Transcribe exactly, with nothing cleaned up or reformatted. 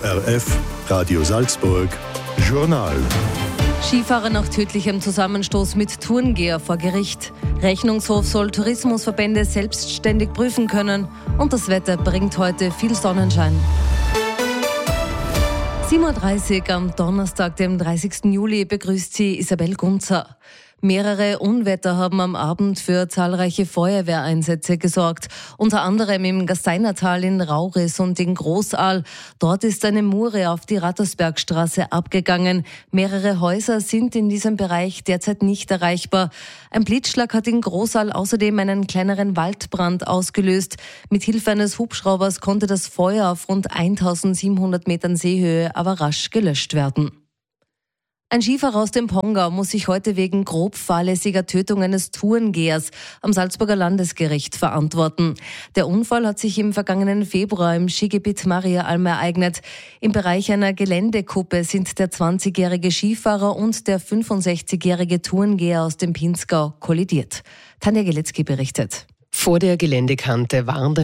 R F, Radio Salzburg, Journal. Skifahrer nach tödlichem Zusammenstoß mit Tourengeher vor Gericht. Rechnungshof soll Tourismusverbände selbstständig prüfen können. Und das Wetter bringt heute viel Sonnenschein. sieben Uhr dreißig am Donnerstag, dem dreißigsten Juli, begrüßt sie Isabel Gunzer. Mehrere Unwetter haben am Abend für zahlreiche Feuerwehreinsätze gesorgt. Unter anderem im Gasteinertal in Rauris und in Großaal. Dort ist eine Mure auf die Rattersbergstraße abgegangen. Mehrere Häuser sind in diesem Bereich derzeit nicht erreichbar. Ein Blitzschlag hat in Großaal außerdem einen kleineren Waldbrand ausgelöst. Mit Hilfe eines Hubschraubers konnte das Feuer auf rund eintausendsiebenhundert Metern Seehöhe aber rasch gelöscht werden. Ein Skifahrer aus dem Pongau muss sich heute wegen grob fahrlässiger Tötung eines Tourengehers am Salzburger Landesgericht verantworten. Der Unfall hat sich im vergangenen Februar im Skigebiet Mariaalm ereignet. Im Bereich einer Geländekuppe sind der zwanzigjährige Skifahrer und der fünfundsechzigjährige Tourengeher aus dem Pinzgau kollidiert. Tanja Geletzky berichtet. Vor der Geländekante waren